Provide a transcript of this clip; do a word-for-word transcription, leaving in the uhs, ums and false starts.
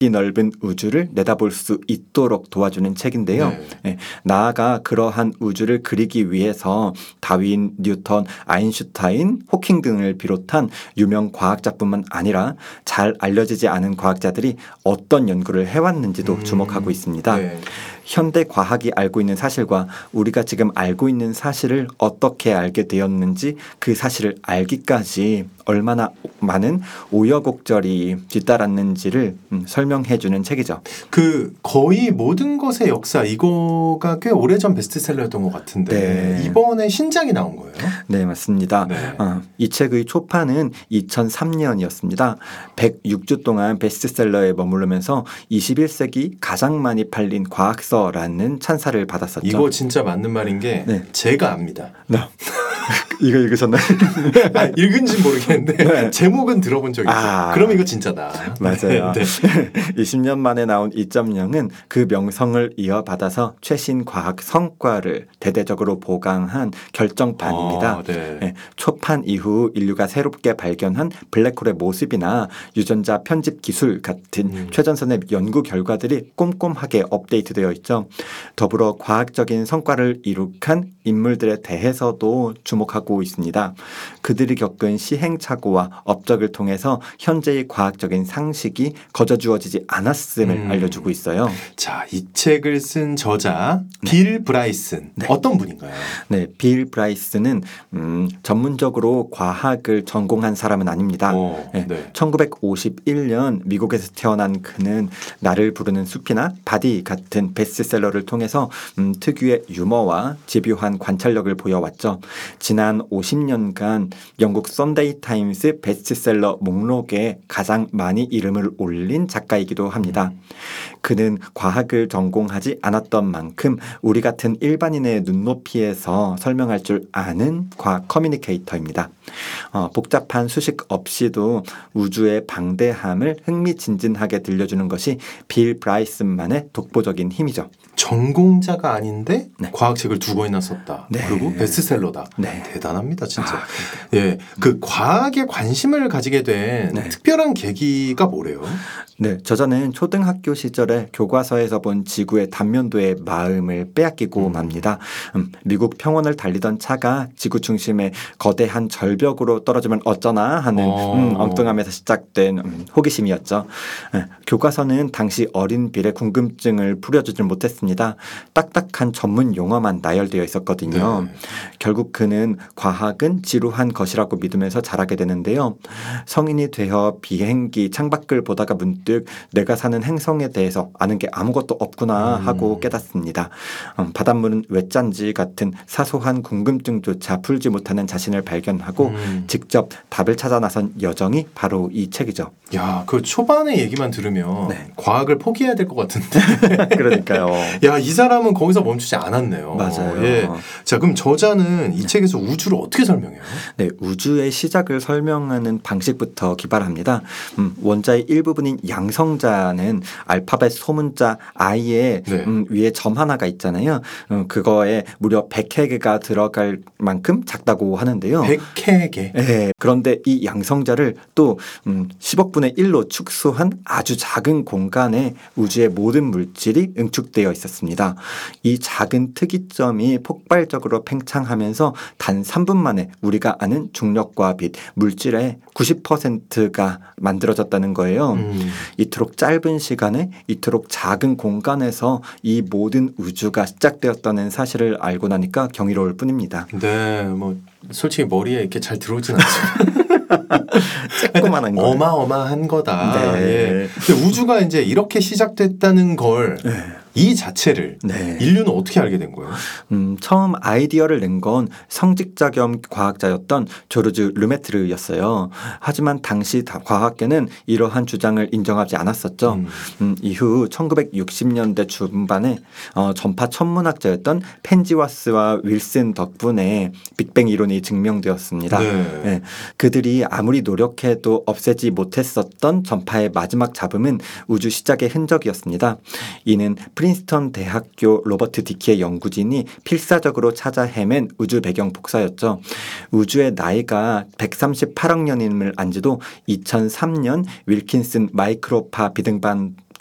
깊이 넓은 우주를 내다볼 수 있도록 도와주는 책인데요. 네. 예, 나아가 그러한 우주를 그리기 위해서 다윈, 뉴턴, 아인슈타인, 호킹 등을 비롯한 유명 과학자뿐만 아니라 잘 알려지지 않은 과학자들이 어떤 연구를 해왔는지도 음, 주목하고 있습니다. 네. 현대 과학이 알고 있는 사실과 우리가 지금 알고 있는 사실을 어떻게 알게 되었는지 그 사실을 알기까지 얼마나 많은 우여곡절이 뒤따랐는지를 음, 설명해주는 책이죠. 그 거의 모든 것의 역사 이거가 꽤 오래전 베스트셀러였던 것 같은데 네. 이번에 신작이 나온 거예요? 네, 맞습니다. 네. 어, 이 책의 초판은 이천삼 년이었습니다. 백육 주 동안 베스트셀러에 머무르면서 이십일 세기 가장 많이 팔린 과학서라는 찬사를 받았었죠. 이거 진짜 맞는 말인 게 네. 제가 압니다. 네. 이거 읽으셨나요? 아, 읽은지 모르겠는데 네. 제목은 들어본 적이 있어요. 아. 그럼 이거 진짜다. 맞아요. 네. 이십 년 만에 나온 이 점 영은 그 명성을 이어받아서 최신 과학 성과를 대대적으로 보강한 결정판입니다. 아, 네. 네, 초판 이후 인류가 새롭게 발견한 블랙홀의 모습이나 유전자 편집 기술 같은 음. 최전선의 연구 결과들이 꼼꼼하게 업데이트되어 있죠. 더불어 과학적인 성과를 이룩한 인물들에 대해서도 주목하고 있습니다. 그들이 겪은 시행착오와 업적을 통해서 현재의 과학적인 상식이 거저주어지지 않았음을 음. 알려주고 있어요. 자, 이 책을 쓴 저자 빌 브라이슨 네. 어떤 분인가요? 네, 빌 브라이스는 음, 전문적으로 과학을 전공한 사람은 아닙니다. 오, 네, 네. 천구백오십일 년 미국에서 태어난 그는 나를 부르는 숲이나 바디 같은 베스트셀러를 통해서 음, 특유의 유머와 집요한 관찰력을 보여왔죠. 지난 오십 년간 영국 썬데이 타임스 베스트셀러 목록에 가장 많이 이름을 올린 작가이기도 합니다. 그는 과학을 전공하지 않았던 만큼 우리 같은 일반인의 눈높이에서 설명할 줄 아는 과학 커뮤니케이터입니다. 어, 복잡한 수식 없이도 우주의 방대함을 흥미진진하게 들려주는 것이 빌 브라이슨만의 독보적인 힘이죠. 전공자가 아닌데 네. 과학책을 두 권이나 썼다. 네. 그리고 베스트셀러다. 네. 대단합니다, 진짜. 아, 예, 그 과학에 관심을 가지게 된 네. 특별한 계기가 뭐래요? 네, 저자는 초등학교 시절에 교과서에서 본 지구의 단면도의 마음을 빼앗기고 음. 맙니다. 음, 미국 평원을 달리던 차가 지구 중심의 거대한 절벽으로 떨어지면 어쩌나 하는 어. 음, 엉뚱함에서 시작된 음, 호기심이었죠. 예, 교과서는 당시 어린 빌의 궁금증을 풀어주질 못했습니다. 딱딱한 전문 용어만 나열되어 있었거든요. 네. 결국 그는 과학은 지루한 것이라고 믿으면서 자라게 되는데요. 성인이 되어 비행기 창밖을 보다가 문득 내가 사는 행성에 대해서 아는 게 아무것도 없구나 하고 음. 깨닫습니다. 음, 바닷물은 왜 짠지 같은 사소한 궁금증조차 풀지 못하는 자신을 발견하고 음. 직접 답을 찾아 나선 여정이 바로 이 책이죠. 야, 그 초반의 얘기만 들으면 네. 과학을 포기해야 될 것 같은데. 그러니까요. 야, 이 사람은 거기서 멈추지 않았네요. 맞아요. 예. 자, 그럼 저자는 이 책에서 우주를 어떻게 설명해요? 네, 우주의 시작을 설명하는 방식부터 기발합니다. 음, 원자의 일부분인 양성자는 알파벳 소문자 I의 네. 음, 위에 점 하나가 있잖아요. 음, 그거에 무려 백 회계가 들어갈 만큼 작다고 하는데요. 백 회계. 네, 그런데 이 양성자를 또 음, 십억 분의 일로 축소한 아주 작은 공간에 우주의 모든 물질이 응축되어 있었습니다. 이 작은 특이점이 폭발적으로 팽창하면서 단 삼 분 만에 우리가 아는 중력과 빛, 물질의 구십 퍼센트가 만들어졌다는 거예요. 음. 이토록 짧은 시간에 이토록 작은 공간에서 이 모든 우주가 시작되었다는 사실을 알고 나니까 경이로울 뿐입니다. 네, 뭐 솔직히 머리에 이렇게 잘 들어오진 않지만 조그만한 거. 어마어마한 거다. 네. 예. 근데 우주가 이제 이렇게 시작됐다는 걸 이 네. 자체를 네. 인류는 어떻게 알게 된 거예요? 음, 처음 아이디어를 낸 건 성직자 겸 과학자였던 조르주 르메트르였어요. 하지만 당시 다- 과학계는 이러한 주장을 인정하지 않았었죠. 음. 음, 이후 천구백육십 년대 중반에 어, 전파 천문학자였던 펜지와스와 윌슨 덕분에 빅뱅 이론이 증명되었습니다. 네. 예, 그들이 아무리 노력해도 없애지 못했었던 전파의 마지막 잡음은 우주 시작의 흔적이었습니다. 이는 프린스턴 대학교 로버트 디키의 연구진이 필사적으로 찾아 헤맨 우주 배경 복사였죠. 우주의 나이가 백삼십팔억 년임을 안지도 이천삼 년 윌킨슨 마이크로파 비등반